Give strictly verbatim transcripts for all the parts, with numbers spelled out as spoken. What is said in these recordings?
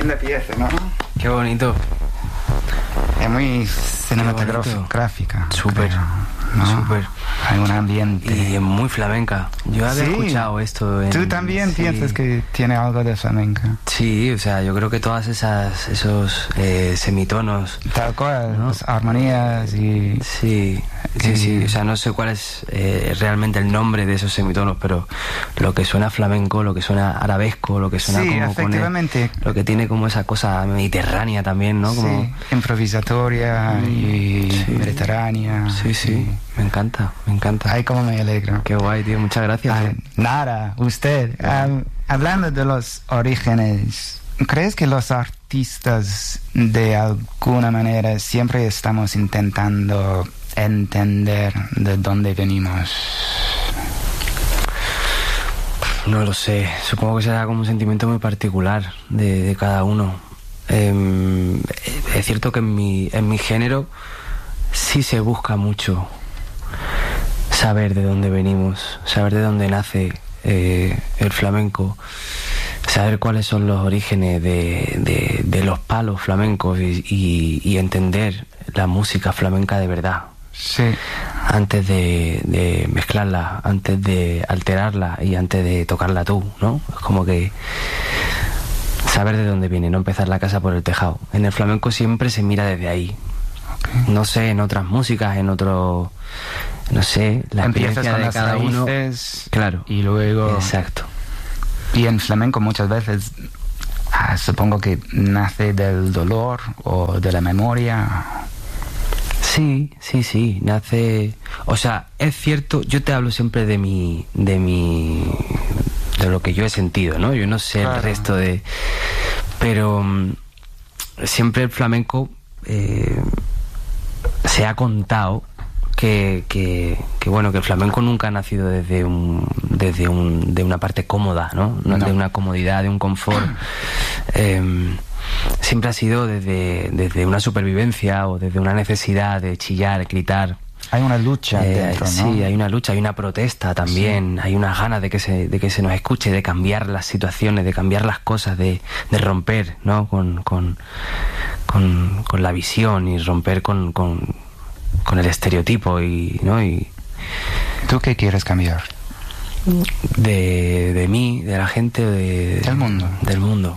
linda pieza, ¿no? Qué bonito. Es muy cinematográfica. Súper, ¿no? súper. Hay un ambiente. Y es muy flamenca. Yo había Sí. escuchado esto. En, ¿Tú también sí. piensas que tiene algo de flamenca? Sí, o sea, yo creo que todas esas esos eh, semitonos. Tal cual, ¿no? las armonías y... Sí, sí, y- sí. O sea, no sé cuál es eh, realmente el nombre de esos semitonos, pero lo que suena flamenco, lo que suena arabesco, lo que suena Sí, como con el- efectivamente. lo que tiene como esa cosa mediterránea también, ¿no? Como, Sí, improvisatoria y Sí. mediterránea. sí, sí, y- me encanta, me encanta. Ay, cómo me alegro. Qué guay, tío, muchas gracias. Ay, eh. nada, usted. Um, hablando de los orígenes, ¿crees que los artistas de alguna manera siempre estamos intentando entender de dónde venimos? No lo sé, supongo que será como un sentimiento muy particular de, de cada uno. Eh, es cierto que en mi, en mi género sí se busca mucho saber de dónde venimos, saber de dónde nace eh, el flamenco, saber cuáles son los orígenes de, de, de los palos flamencos y, y, y entender la música flamenca de verdad. Sí. Antes de, de mezclarla, antes de alterarla y antes de tocarla tú, ¿no? Es como que saber de dónde viene, no empezar la casa por el tejado. En el flamenco siempre se mira desde ahí. Okay. No sé, en otras músicas, en otro... No sé, la Empiezas experiencia con de las cada uno... raíces, Claro. y luego... Exacto. Y en flamenco muchas veces ah, supongo que nace del dolor o de la memoria. Sí, sí, sí, nace... O sea, es cierto, yo te hablo siempre de mi... de mi... de lo que yo he sentido, ¿no? Yo no sé Claro. el resto de... Pero mm, siempre el flamenco eh, se ha contado que, que, que, bueno, que el flamenco nunca ha nacido desde un... desde un, de una parte cómoda, ¿no? No. De una comodidad, de un confort... eh, siempre ha sido desde, desde una supervivencia o desde una necesidad de chillar, gritar. Hay una lucha Eh, dentro, ¿no? Sí, hay una lucha, hay una protesta también, sí. Hay unas ganas de que se, de que se nos escuche, de cambiar las situaciones, de cambiar las cosas, de, de romper, ¿no? Con, con, con, con la visión y romper con, con, con el estereotipo y, ¿no? Y ¿tú qué quieres cambiar? De, de mí, de la gente, de, del mundo. Del mundo.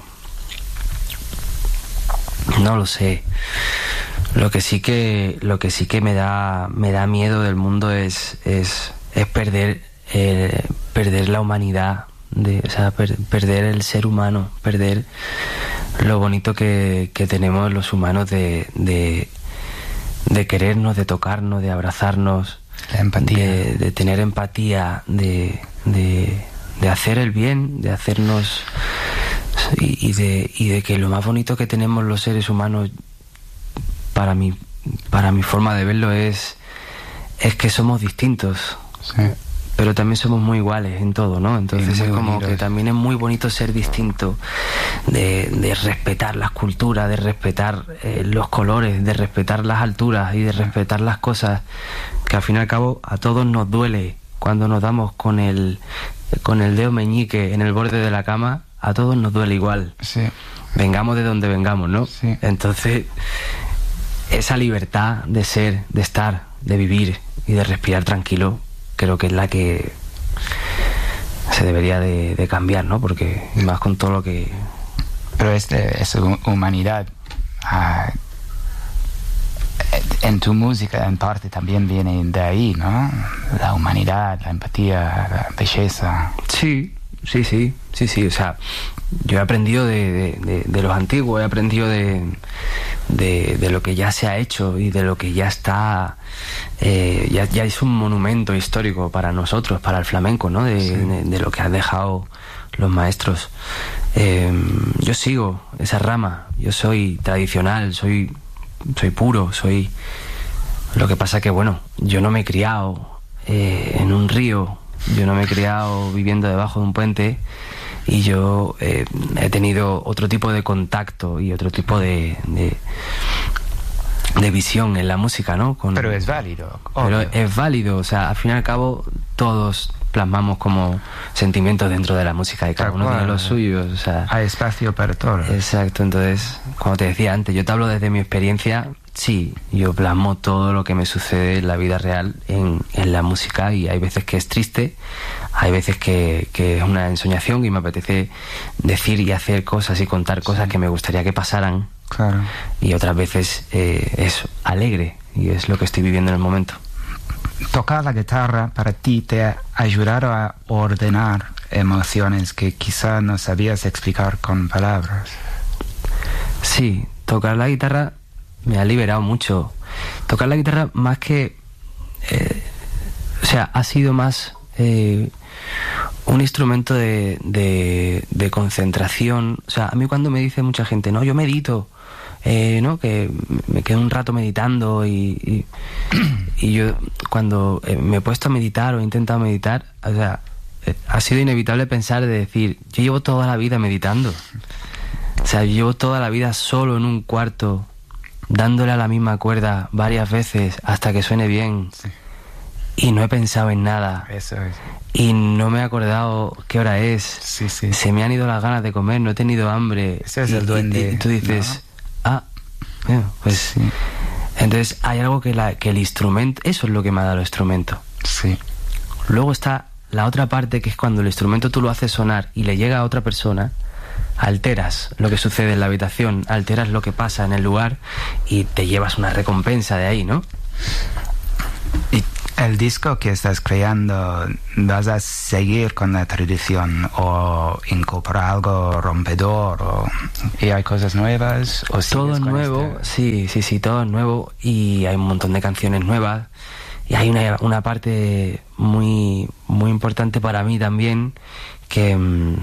No lo sé. Lo que sí que lo que sí que me da me da miedo del mundo es es, es perder eh, perder la humanidad, de, o sea, per, perder el ser humano, perder lo bonito que, que tenemos los humanos de, de de querernos, de tocarnos, de abrazarnos, la empatía, de, de tener empatía, de, de de hacer el bien, de hacernos y, y de y de que lo más bonito que tenemos los seres humanos, para mi para mi forma de verlo, es es que somos distintos, sí. Pero también somos muy iguales en todo, ¿no? Entonces es como bonito. Que también es muy bonito ser distinto, de, de respetar las culturas, de respetar eh, los colores, de respetar las alturas y de respetar las cosas que al fin y al cabo a todos nos duele cuando nos damos con el con el dedo meñique en el borde de la cama. A todos nos duele igual, sí. Vengamos de donde vengamos, ¿no? Sí. Entonces esa libertad de ser, de estar, de vivir y de respirar tranquilo, creo que es la que se debería de, de cambiar, ¿no? Porque más con todo lo que... Pero este, esa humanidad uh, en tu música en parte también viene de ahí, ¿no? La humanidad, la empatía, la belleza. Sí, sí, sí, sí, sí, o sea, yo he aprendido de, de, de, de los antiguos, he aprendido de, de, de lo que ya se ha hecho y de lo que ya está, eh, ya, ya es un monumento histórico para nosotros, para el flamenco, ¿no? De, sí. de, de lo que han dejado los maestros. Eh, yo sigo esa rama, yo soy tradicional, soy, soy puro, soy... Lo que pasa que, bueno, yo no me he criado eh, en un río, yo no me he criado viviendo debajo de un puente, y yo eh, he tenido otro tipo de contacto y otro tipo de, de, de visión en la música, ¿no? Con, pero es válido. Pero obvio. es válido, o sea, al fin y al cabo todos plasmamos como sentimientos dentro de la música y cada uno tiene los suyos, o sea, hay espacio para todo. Exacto, entonces, como te decía antes, yo te hablo desde mi experiencia. Sí, yo plasmo todo lo que me sucede en la vida real en, en la música, y hay veces que es triste, hay veces que, que es una ensoñación y me apetece decir y hacer cosas y contar cosas sí. que me gustaría que pasaran. Claro. Y otras veces eh, es alegre, y es lo que estoy viviendo en el momento. Tocar la guitarra para ti te ha ayudado a ordenar emociones que quizá no sabías explicar con palabras. Sí, tocar la guitarra me ha liberado mucho. Tocar la guitarra más que... Eh, o sea, ha sido más eh, un instrumento de, de, de concentración. O sea, a mí cuando me dice mucha gente, no, yo medito, eh, ¿no? Que me quedo un rato meditando y, y, y yo cuando eh, me he puesto a meditar o he intentado meditar, o sea, eh, ha sido inevitable pensar de decir, yo llevo toda la vida meditando. O sea, yo llevo toda la vida solo en un cuarto, dándole a la misma cuerda varias veces hasta que suene bien. Sí. Y no he pensado en nada. Eso es. Y no me he acordado qué hora es. Sí, sí. Se me han ido las ganas de comer, no he tenido hambre. Ese es y, el duende. Y, y tú dices, ¿no? ah, bueno, pues sí. Entonces hay algo que, la, que el instrumento, eso es lo que me ha dado el instrumento. Sí. Luego está la otra parte, que es cuando el instrumento tú lo haces sonar y le llega a otra persona, alteras lo que sucede en la habitación, alteras lo que pasa en el lugar y te llevas una recompensa de ahí, ¿no? Y el disco que estás creando, ¿vas a seguir con la tradición o incorporar algo rompedor o, y hay cosas nuevas? ¿O todo es nuevo, este? sí, sí, sí, todo es nuevo y hay un montón de canciones nuevas y hay una, una parte muy, muy importante para mí también que...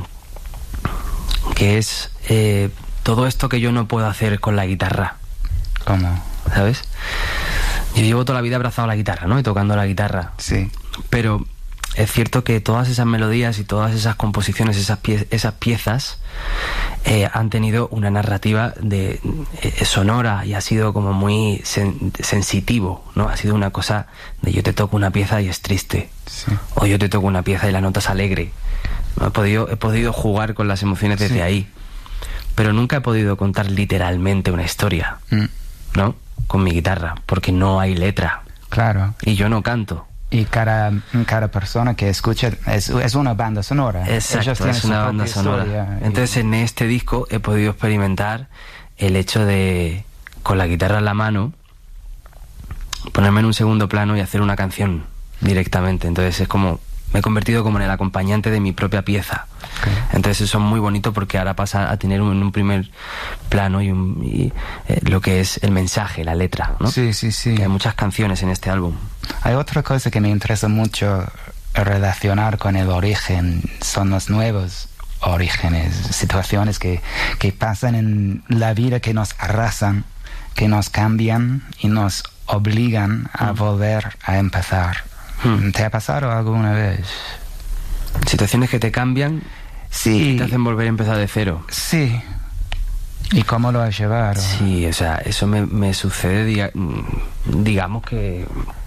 que es eh, todo esto que yo no puedo hacer con la guitarra. ¿Cómo? ¿Sabes? Yo llevo toda la vida abrazado a la guitarra, ¿no? Y tocando la guitarra. Sí. Pero es cierto que todas esas melodías y todas esas composiciones, esas, pie esas piezas, eh, han tenido una narrativa de, eh, sonora y ha sido como muy sen sensitivo, ¿no? Ha sido una cosa de yo te toco una pieza y es triste. Sí. O yo te toco una pieza y la nota es alegre. No, he podido, he podido jugar con las emociones desde sí. ahí, pero nunca he podido contar literalmente una historia, mm. ¿no? Con mi guitarra, porque no hay letra. Claro. Y yo no canto. Y cada, cada persona que escucha es, es una banda sonora. Exacto, es una banda sonora. Entonces y... en este disco he podido experimentar el hecho de, con la guitarra en la mano, ponerme en un segundo plano y hacer una canción directamente. Entonces es como... me he convertido como en el acompañante de mi propia pieza. Okay. Entonces eso es muy bonito porque ahora pasa a tener un, un primer plano y, un, y eh, lo que es el mensaje, la letra, ¿no? Sí, sí, sí. Que hay muchas canciones en este álbum. Hay otra cosa que me interesa mucho relacionar con el origen, son los nuevos orígenes, situaciones que, que pasan en la vida que nos arrasan, que nos cambian y nos obligan a mm. volver a empezar. ¿Te ha pasado alguna vez? Situaciones que te cambian sí. y te hacen volver a empezar de cero. Sí. ¿Y cómo lo has llevado? Sí, o sea, eso me, me sucede, diga, digamos que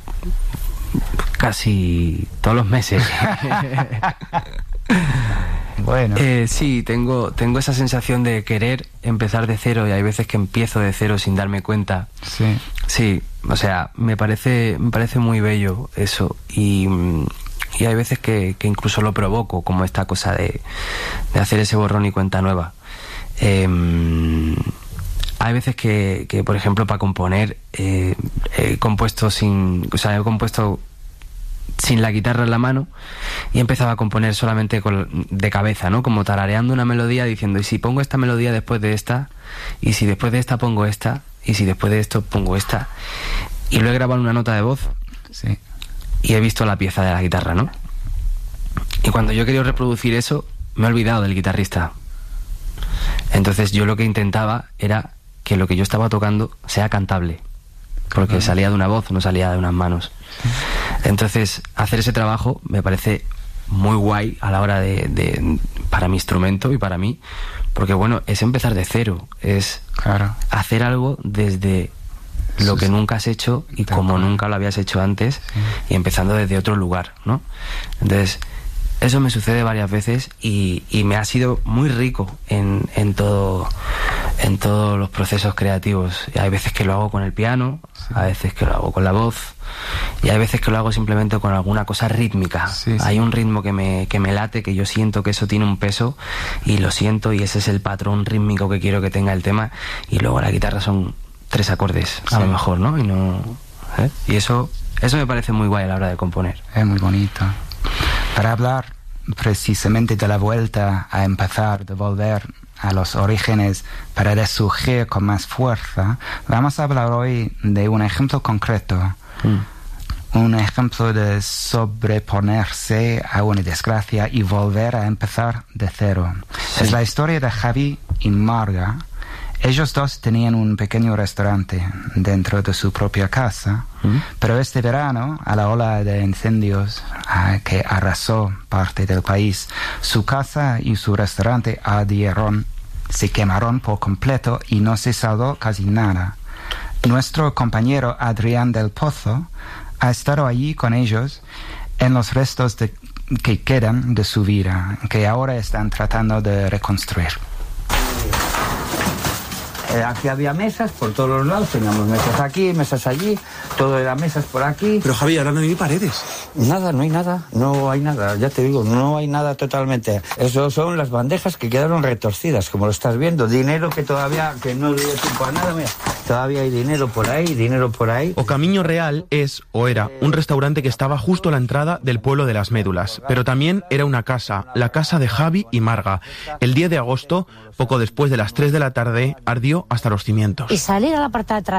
casi todos los meses. Bueno. Eh, sí, tengo, tengo esa sensación de querer empezar de cero y hay veces que empiezo de cero sin darme cuenta. Sí. Sí, o sea, me parece, me parece muy bello eso y, y hay veces que, que incluso lo provoco, como esta cosa de, de hacer ese borrón y cuenta nueva. Eh, hay veces que, que, por ejemplo, para componer eh, he compuesto sin, o sea, he compuesto sin la guitarra en la mano y empezaba a componer solamente con, de cabeza, ¿no? Como tarareando una melodía diciendo, ¿y si pongo esta melodía después de esta? ¿Y si después de esta pongo esta? ¿Y si después de esto pongo esta? Y lo he grabado en una nota de voz. Sí. Y he visto la pieza de la guitarra, ¿no? Y cuando yo he querido reproducir eso, me he olvidado del guitarrista. Entonces yo lo que intentaba era que lo que yo estaba tocando sea cantable, porque claro. salía de una voz, no salía de unas manos. Entonces hacer ese trabajo me parece muy guay a la hora de, de para mi instrumento y para mí, porque bueno, es empezar de cero, es claro. hacer algo desde lo Eso que es... nunca has hecho y como nunca lo habías hecho antes, sí. y empezando desde otro lugar, ¿no? Entonces eso me sucede varias veces y, y me ha sido muy rico en, en todo, en todos los procesos creativos. Y hay veces que lo hago con el piano, sí. Hay veces que lo hago con la voz y hay veces que lo hago simplemente con alguna cosa rítmica. Sí, sí. Hay un ritmo que me, que me late, que yo siento que eso tiene un peso y lo siento, y ese es el patrón rítmico que quiero que tenga el tema, y luego la guitarra son tres acordes, sí. A lo mejor, ¿no? Y no, ¿eh? Y eso, eso me parece muy guay a la hora de componer. Es muy bonito. Para hablar precisamente de la vuelta a empezar, de volver a los orígenes para resurgir con más fuerza, vamos a hablar hoy de un ejemplo concreto, mm. un ejemplo de sobreponerse a una desgracia y volver a empezar de cero. Sí. Es la historia de Javi y Marga. Ellos dos tenían un pequeño restaurante dentro de su propia casa, ¿Mm? Pero este verano, a la ola de incendios uh, que arrasó parte del país, su casa y su restaurante ardieron, se quemaron por completo y no se salvó casi nada. Nuestro compañero Adrián del Pozo ha estado allí con ellos en los restos de, que quedan de su vida, que ahora están tratando de reconstruir. Aquí había mesas por todos los lados, teníamos mesas aquí, mesas allí, todo era mesas por aquí. Pero Javi, ahora no hay paredes. Nada, no hay nada, no hay nada, ya te digo, no hay nada totalmente. Eso son las bandejas que quedaron retorcidas, como lo estás viendo. Dinero que todavía, que no dio tiempo a nada, mira, todavía hay dinero por ahí, dinero por ahí. O Camino Real es, o era, un restaurante que estaba justo a la entrada del pueblo de las Médulas, pero también era una casa, la casa de Javi y Marga. El diez de agosto, poco después de las tres de la tarde, ardió hasta los cimientos. Y salir a la parte de atrás